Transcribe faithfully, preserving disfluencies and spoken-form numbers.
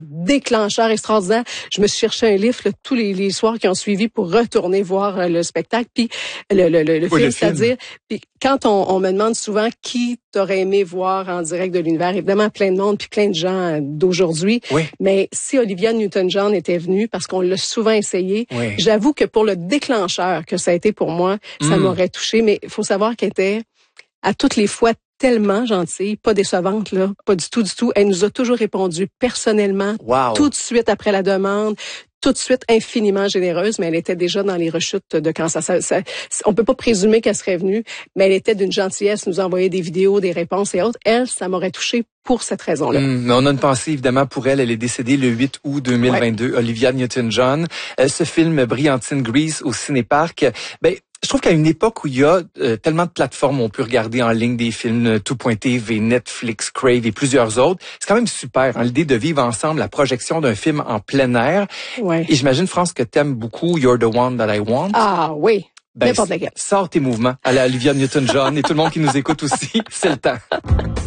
déclencheur extraordinaire. Je me suis cherché un livre là, tous les, les soirs qui ont suivi pour retourner voir euh, le spectacle, puis le, le, le, le oui, film, c'est-à-dire, puis quand on, on me demande souvent qui t'aurais aimé voir en direct de l'univers, évidemment plein de monde, puis plein de gens d'aujourd'hui, oui. mais si Olivia Newton-John était venue, parce qu'on l'a souvent essayé, oui. j'avoue que pour le déclencheur que ça a été pour moi, ça mm. m'aurait touché, mais il faut savoir qu'elle était à toutes les fois tellement gentille, pas décevante, là, pas du tout, du tout. Elle nous a toujours répondu personnellement, wow. tout de suite après la demande, tout de suite infiniment généreuse, mais elle était déjà dans les rechutes de cancer. Ça, ça, on peut pas présumer qu'elle serait venue, mais elle était d'une gentillesse, nous envoyait des vidéos, des réponses et autres. Elle, ça m'aurait touchée pour cette raison-là. Mmh, mais on a une pensée évidemment pour elle. Elle est décédée le huit août deux mille vingt-deux, ouais. Olivia Newton-John. Euh, ce film Brillantine Grease au Cinéparc, ben je trouve qu'à une époque où il y a euh, tellement de plateformes où on peut regarder en ligne des films, tout point T V, Netflix, Crave et plusieurs autres, c'est quand même super, hein, l'idée de vivre ensemble la projection d'un film en plein air. Ouais. Et j'imagine, France, que t'aimes beaucoup You're the One That I Want. Ah oui, ben, n'importe lequel. Sors tes mouvements à la Olivia Newton-John et tout le monde qui nous écoute aussi, c'est le temps.